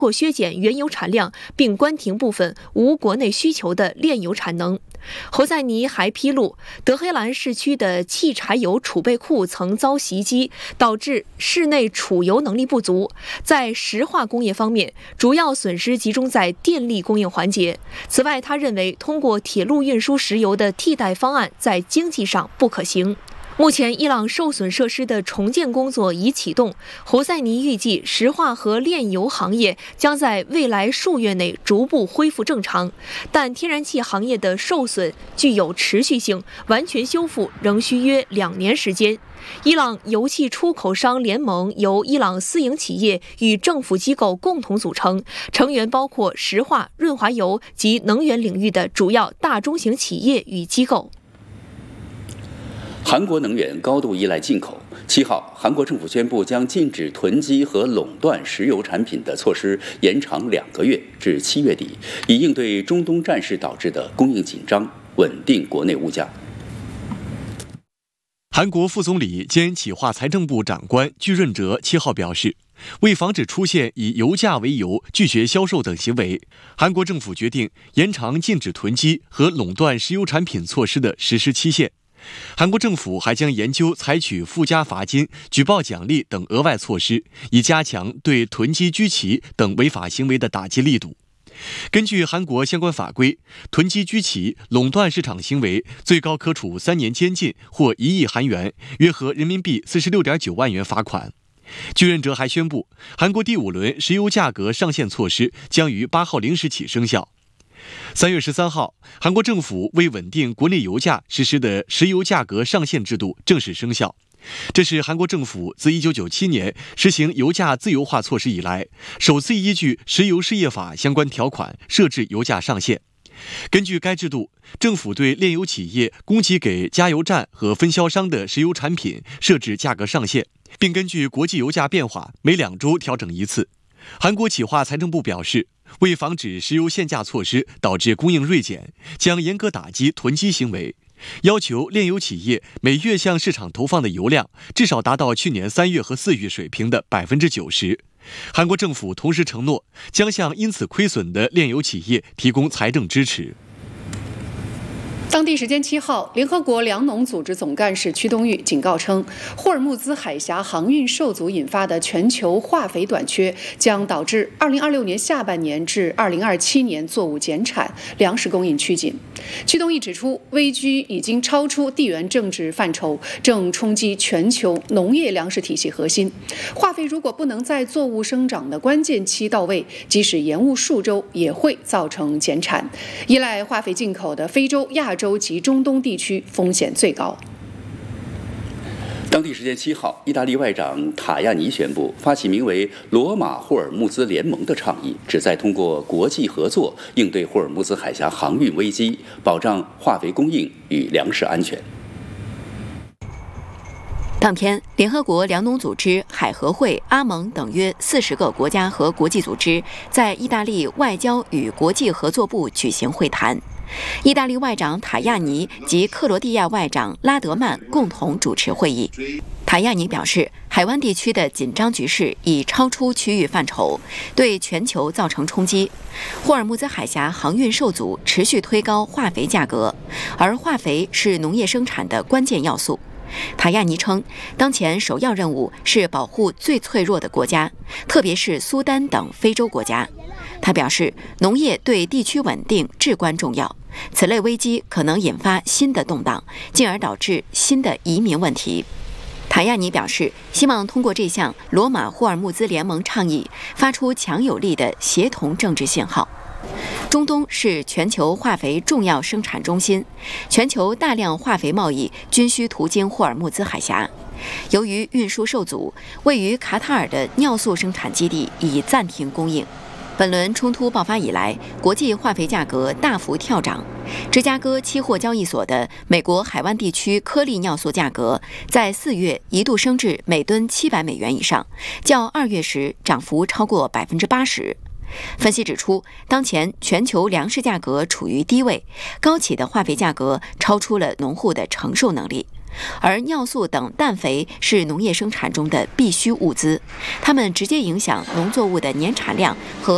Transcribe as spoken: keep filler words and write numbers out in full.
或削减原油产量，并关停部分无国内需求的炼油产能。侯赛尼还披露，德黑兰市区的汽柴油储备库曾遭袭击，导致市内储油能力不足。在石化工业方面，主要损失集中在电力供应环节。此外，他认为通过铁路运输石油的替代方案在经济上不可行。目前，伊朗受损设施的重建工作已启动。侯赛尼预计，石化和炼油行业将在未来数月内逐步恢复正常，但天然气行业的受损具有持续性，完全修复仍需约两年时间。伊朗油气出口商联盟由伊朗私营企业与政府机构共同组成，成员包括石化、润滑油及能源领域的主要大中型企业与机构。 韩国能源高度依赖进口。七号，韩国政府宣布将禁止囤积和垄断石油产品的措施延长两个月至七月底，以应对中东战事导致的供应紧张，稳定国内物价。 韩国副总理兼企划财政部长官具润哲七号表示，为防止出现以油价为由拒绝销售等行为，韩国政府决定延长禁止囤积和垄断石油产品措施的实施期限。韩国政府还将研究采取附加罚金、举报奖励等额外措施，以加强对囤积居奇等违法行为的打击力度。根据韩国相关法规，囤积居奇、垄断市场行为最高可处三年监禁或一亿韩元，约合人民币四十六点九万元罚款。具润哲还宣布，韩国第五轮石油价格上限措施将于八号零时起生效。三月十三号，韩国政府为稳定国内油价实施的石油价格上限制度正式生效。这是韩国政府自一九九七年实行油价自由化措施以来，首次依据石油事业法相关条款设置油价上限。根据该制度，政府对炼油企业供给给加油站和分销商的石油产品设置价格上限，并根据国际油价变化每两周调整一次。韩国企划财政部表示，为防止石油限价措施导致供应锐减，将严格打击囤积行为，要求炼油企业每月向市场投放的油量至少达到去年三月和四月水平的百分之九十。韩国政府同时承诺，将向因此亏损的炼油企业提供财政支持。 当地时间七号，联合国粮农组织总干事屈冬玉警告称，霍尔木兹海峡航运受阻引发的全球化肥短缺将导致二零二六年下半年至二零二七年作物减产，粮食供应趋紧。屈冬玉指出，危机已经超出地缘政治范畴，正冲击全球农业粮食体系核心。化肥如果不能在作物生长的关键期到位，即使延误数周，也会造成减产。依赖化肥进口的非洲、亚洲及中东地区风险最高。 当地时间七号，意大利外长塔亚尼宣布发起名为“罗马霍尔木兹联盟”的倡议，旨在通过国际合作应对霍尔木兹海峡航运危机，保障化肥供应与粮食安全。 当天，联合国粮农组织、海合会、阿盟等约四十个国家和国际组织在意大利外交与国际合作部举行会谈。意大利外长塔亚尼及克罗地亚外长拉德曼共同主持会议。塔亚尼表示，海湾地区的紧张局势已超出区域范畴，对全球造成冲击。霍尔木兹海峡航运受阻，持续推高化肥价格，而化肥是农业生产的关键要素。塔亚尼称，当前首要任务是保护最脆弱的国家，特别是苏丹等非洲国家。他表示，农业对地区稳定至关重要，此类危机可能引发新的动荡，进而导致新的移民问题。塔亚尼表示，希望通过这项罗马霍尔木兹联盟倡议，发出强有力的协同政治信号。中东是全球化肥重要生产中心，全球大量化肥贸易均需途经霍尔木兹海峡。由于运输受阻，位于卡塔尔的尿素生产基地已暂停供应。本轮冲突爆发以来，国际化肥价格大幅跳涨。芝加哥期货交易所的美国海湾地区颗粒尿素价格在四月一度升至每吨七百美元以上，较二月时涨幅超过百分之八十。分析指出，当前全球粮食价格处于低位，高企的化肥价格超出了农户的承受能力。而尿素等氮肥是农业生产中的必需物资，它们直接影响农作物的年产量和